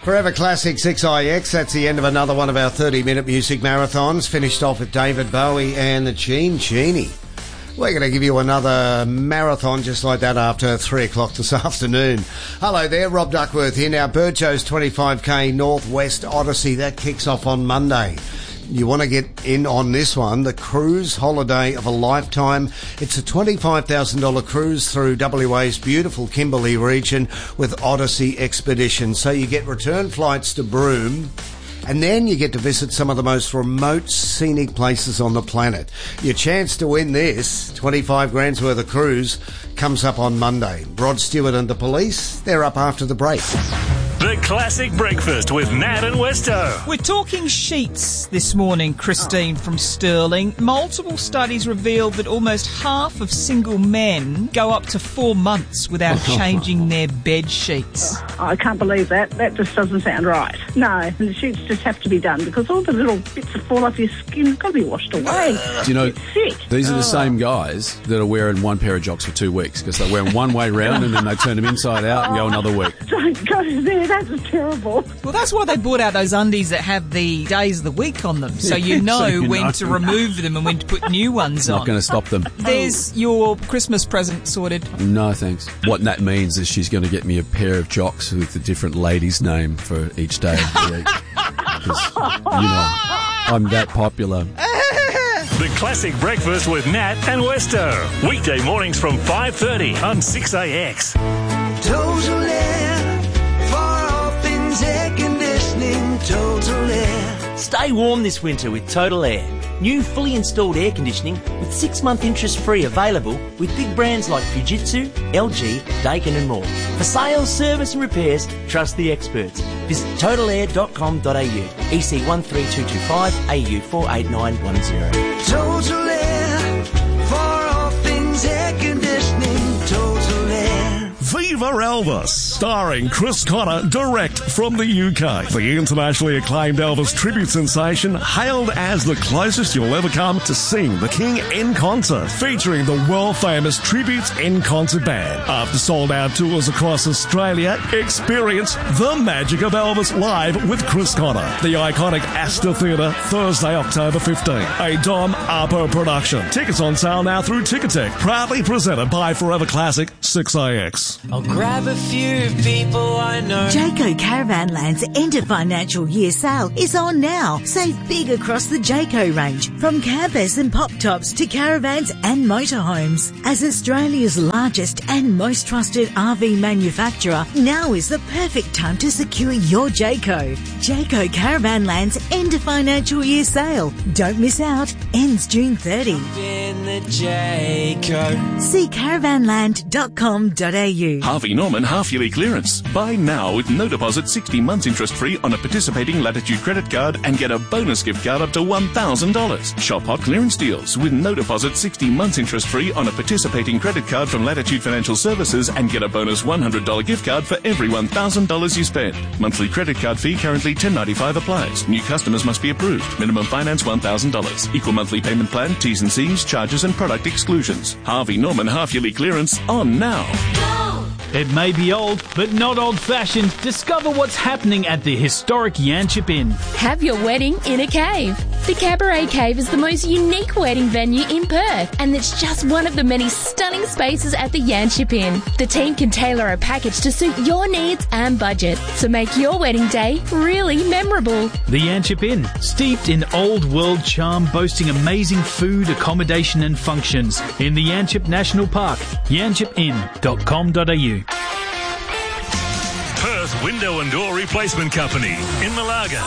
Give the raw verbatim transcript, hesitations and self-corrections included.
Forever Classic six I X, that's the end of another one of our thirty-minute music marathons. Finished off with David Bowie and the Gene Genie. We're going to give you another marathon just like that after three o'clock this afternoon. Hello there, Rob Duckworth here. Now, Burjo's twenty-five K Northwest Odyssey, that kicks off on Monday. You want to get in on this one, the cruise holiday of a lifetime. It's a twenty-five thousand dollars cruise through W A's beautiful Kimberley region with Odyssey Expedition. So you get return flights to Broome, and then you get to visit some of the most remote, scenic places on the planet. Your chance to win this, twenty-five grand's worth of cruise, comes up on Monday. Rod Stewart and the Police, they're up after the break. The Classic Breakfast with Nat and Westo. We're talking sheets this morning, Christine from Stirling. Multiple studies revealed that almost half of single men go up to four months without changing their bed sheets. I can't believe that. That just doesn't sound right. No, the sheets just have to be done because all the little bits that fall off your skin have got to be washed away. Do you know, it's sick. These are the same guys that are wearing one pair of jocks for two weeks because they wear them one way round and then they turn them inside out and go another week. Don't go there. That's terrible. Well, that's why they brought out those undies that have the days of the week on them, so you know, So you when know. to remove them and when to put new ones on. Not going to stop them. There's your Christmas present sorted. No, thanks. What that means is she's going to get me a pair of jocks with a different lady's name for each day of the week. Because, you know, I'm that popular. The Classic Breakfast with Nat and Westo. Weekday mornings from five thirty on six A X. Total Air, for all things air conditioning, Total Air. Stay warm this winter with Total Air. New fully installed air conditioning with six-month interest-free available with big brands like Fujitsu, L G, Daikin and more. For sales, service and repairs, trust the experts. Visit total air dot com dot a u. E C one three two two five, A U four eight nine one zero. Total Air, for all things air conditioning, Total Air. Viva Elvis, starring Chris Connor, direct from the U K. The internationally acclaimed Elvis tribute sensation, hailed as the closest you'll ever come to seeing the King in concert, featuring the world-famous Tributes in Concert Band. After sold-out tours across Australia, experience the magic of Elvis live with Chris Connor. The iconic Astor Theatre, Thursday, October fifteenth. A Dom Arpo production. Tickets on sale now through Ticketek. Proudly presented by Forever Classic six A X. I'll grab a few people I know. Jayco Caravanland's end of financial year sale is on now. Save big across the Jayco range, from campers and pop-tops to caravans and motorhomes. As Australia's largest and most trusted R V manufacturer, now is the perfect time to secure your Jayco. Jayco Caravanland's end of financial year sale. Don't miss out. Ends June thirtieth. In the Jayco. See caravanland dot com dot a u. Harvey Norman half-yearly clearance. Buy now with no deposit, sixty months interest-free on a participating Latitude credit card and get a bonus gift card up to one thousand dollars. Shop hot clearance deals with no deposit, sixty months interest-free on a participating credit card from Latitude Financial Services and get a bonus one hundred dollars gift card for every one thousand dollars you spend. Monthly credit card fee currently ten ninety-five applies. New customers must be approved. Minimum finance one thousand dollars. Equal monthly payment plan, T's and C's, charges and product exclusions. Harvey Norman half-yearly clearance on now. It may be old, but not old-fashioned. Discover what's happening at the historic Yanchep Inn. Have your wedding in a cave. The Cabaret Cave is the most unique wedding venue in Perth, and it's just one of the many stunning spaces at the Yanchep Inn. The team can tailor a package to suit your needs and budget, so make your wedding day really memorable. The Yanchep Inn, steeped in old-world charm, boasting amazing food, accommodation and functions in the Yanchep National Park. yanchep inn dot com dot a u. Perth Window and Door Replacement Company in Malaga.